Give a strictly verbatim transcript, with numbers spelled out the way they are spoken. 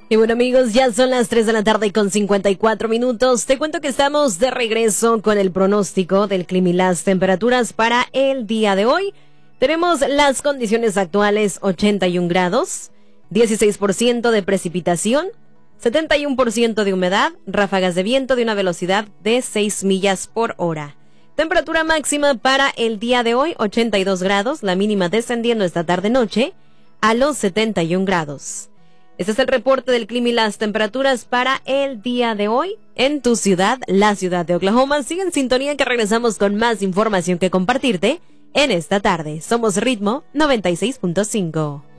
Y bueno amigos, ya son las tres de la tarde con cincuenta y cuatro minutos. Te cuento que estamos de regreso con el pronóstico del clima y las temperaturas para el día de hoy. Tenemos las condiciones actuales: ochenta y un grados, dieciséis por ciento de precipitación, setenta y uno por ciento de humedad, ráfagas de viento de una velocidad de seis millas por hora. Temperatura máxima para el día de hoy, ochenta y dos grados, la mínima descendiendo esta tarde-noche a los setenta y un grados. Este es el reporte del clima y las temperaturas para el día de hoy en tu ciudad, la ciudad de Oklahoma. Sigue en sintonía que regresamos con más información que compartirte en esta tarde. Somos Ritmo noventa y seis punto cinco.